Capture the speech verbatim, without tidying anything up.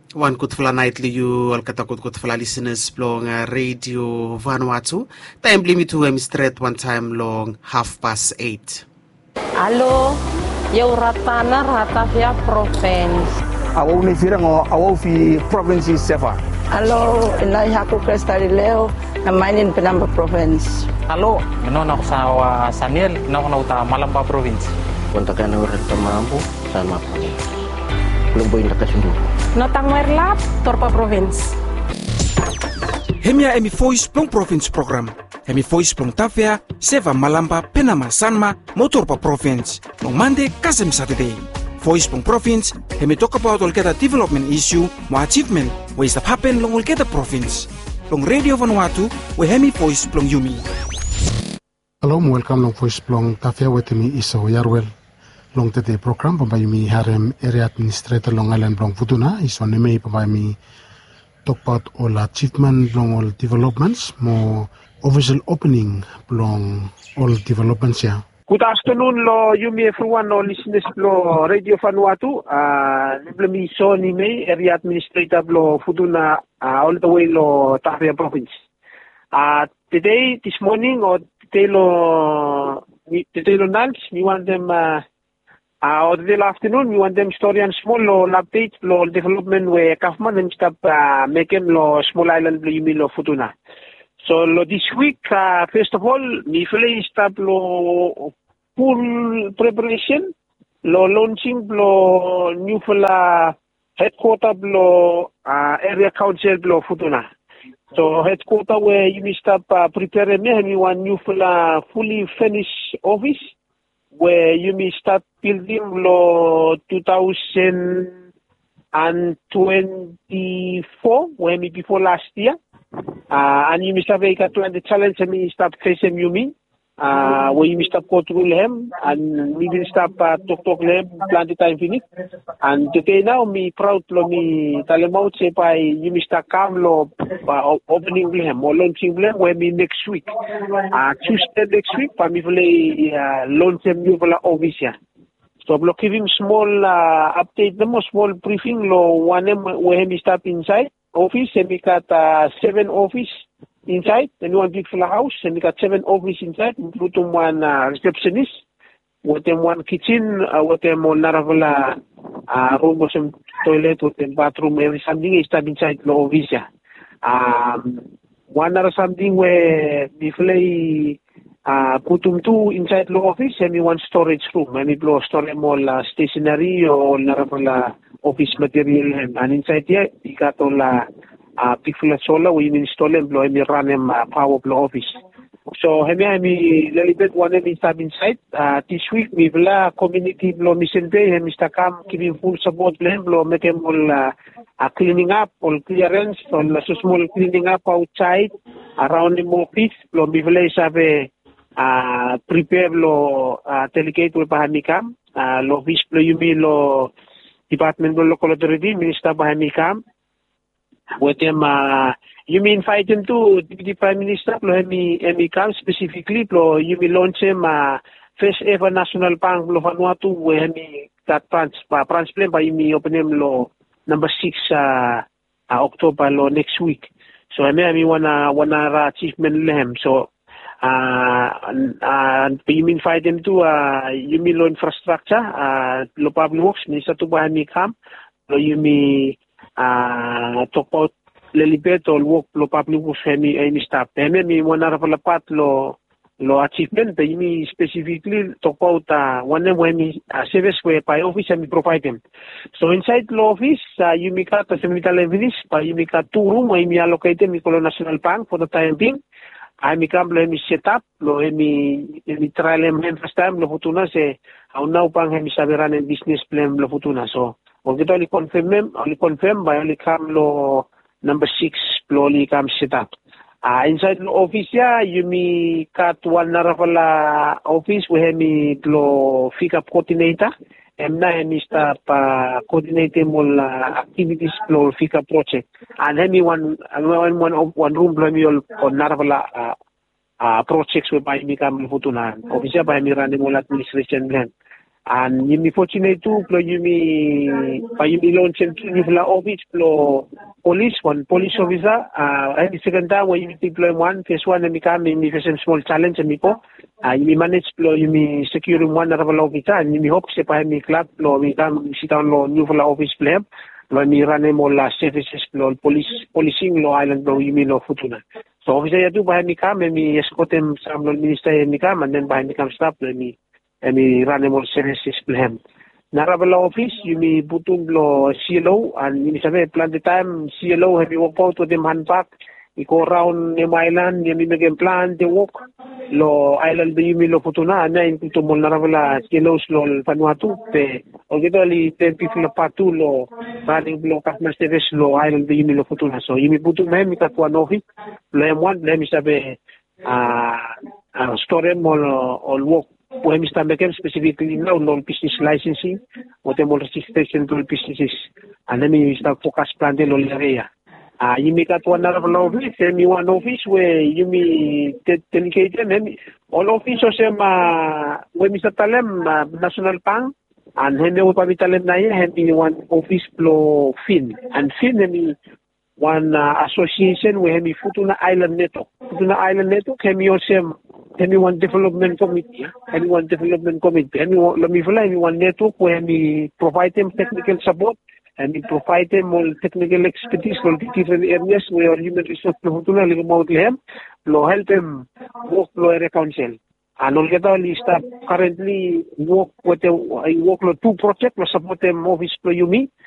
One good fla nightly you all katakut good fla listeners long uh, radio Vanuatu. Time limit to um, straight one time long half past eight. Allo, eu ratana ratavia province. Awo ni firang o awo fi province sefa. Allo, inay hako Cristalileo na mainin Penamba province. Allo, menon ako sa uh, Saniel, na ako na Malamba province. Punta ka na ulit Tamambo, sama po. Lumboy na kasunod. Notang Merlap, Torpa province. Hemia emi voice plong province program. Hemi voice plong Tavia, Seva Malamba, Penama, Sanma, Motorpa province. Long Monday, Kasem Saturday. Voice plong province, hemi talk about Olketa development issue, mo achievement, ways that happen long Olketa province. Long Radio Vanuatu, we hemi voice plong Yumi. Hello, welcome long voice plong Tavia with me Isa Yarwell. Long today program pambayumi harem area administrator long island long Futuna is on me pambayumi talk about all achievement long all developments more official opening long all developments yeah. Good afternoon lo Yumi everyone lo listeners lo Radio Vanuatu uh nibla so ni me area administrator lo Futuna uh, all the way lo Tavia province. Uh today this morning or today lo today lo lunch we want them uh, Uh, or the afternoon, we want them story and small lo update lo development where government and stop uh, make them lo small island lo yumi lo Futuna. So lo this week, uh, first of all, we feel stop lo full preparation lo launching lo new fula headquarter lo uh, area council lo Futuna. So headquarter where you stop uh, preparing me and we want new fula fully finished office. Where you may start building lo two thousand twenty-four, where me before last year. Uh, and you may start make a the challenge and me start facing you mean. Uh, where you may start go through them and we will start uh, talk talk them plan the time finish. And today now me proud lo me talemau say by you may start come lo uh, opening them or launching them where me next week. Uh, Tuesday next week pa me play uh, launch them new office here. So lo give him small uh, update them or small briefing lo one them where me start inside office and we got uh, seven office inside, and one big full house, and we got seven office inside, including one uh, receptionist, with them one kitchen, uh, with them one naravala uh, room, with some toilet, with them bathroom, every something is inside the office. Um, one other something where we play uh, put them two inside the office, and we one storage room, and we blow store all uh, stationery or naravala office material, and inside here we got all uh, Uh, big full solar, we install them, blow me run them uh, power blow office. So, hemi hemi little bit one hemi start inside. Uh, this week we will community blow mission day, hemi start come giving full support them, blow make them all uh, uh, cleaning up, all clearance, all uh, so small cleaning up outside around the office. Blow me will have a uh, prepare blow uh, delegate with bahami kam. Uh, lo office blow you mean lo department blow local authority minister bahami kam. With them, uh, you mean fight them to Deputy Prime Minister, Plo Hemi Hemi come specifically, Plo you will launch him, uh, first ever national bank, Plo Vanuatu, where Hemi that branch, uh, branch plan by me open him law number six, uh, uh, October law next week. So Hemi Hemi wanna, wanna achievement lehem. So, uh, and you mean fight them to, uh, you mean law infrastructure, uh, law public works, Minister to buy me come, Plo you mean, Uh, talk about lelibet or work lo public works any any staff. Then me one of the part lo lo achievement. But me specifically talk about uh, one of me uh, service where by office and me provide them. So inside the office, uh, you make a seventy level but you make a two room where me allocate me Colo National Bank for the time being. I me come lo me set up lo me me trial em first time lo Futuna say how now pang me saberan and business plan lo Futuna so. Okay, only confirm them, only confirm by only come lo number six, only come set up. Uh, inside the office, yeah, you me cut one naravala office where me lo pick up coordinator, and now me start uh, coordinating all uh, activities lo pick up project. And then me one, one, one, one room lo me all on naravala uh, uh, projects where by me come Futuna. Office by me running all administration plan. And yumi fortunate tu plo yumi pa yumi launch new la office plo police one police officer uh and second time when yumi deploy one phase one and become yumi face small challenge and po uh yumi manage plo yumi secure one level officer and yumi hope se pa yumi club plo we come sit down lo new la office play lo mi rane mo la services plo police policing lo island lo yumi lo futuna so officer ya tu pa yumi come mi escortem sam lo minister yumi come and then by yumi come staff lo mi Emi rane mo services plan. Narabala office, yumi butung lo C L O, and yumi sabi plan the time C L O have you walk out to them hand back, you go around Nemo Island, yumi make plan the walk, lo island be yumi lo putuna, na in puto mo narabala C L Os lo Vanuatu, te, o gito li te pifla patu lo, running lo customer service lo island be yumi lo putuna. So yumi butung me, mi katuan office, lo M one, le mi sabi, ah, store mo lo walk. When we start making specifically now non-business licensing, what more registration to businesses, and then we start focus plan the area. Ah, you make at one other office, and you one office where you me delegate them. All offices are when Mister Talem National Bank, and then we will Talem na here, and one office flow fin, and fin and one uh, association where we Futuna Island Network. Futuna Island Network, and we also anyone development committee, anyone development committee, anyone, let me follow anyone network where we provide them technical support and we provide them all technical expertise for different areas where human resource professional like them, lo help them work lo area council. And all get all staff currently work with the work lo two project lo support them office pro yumi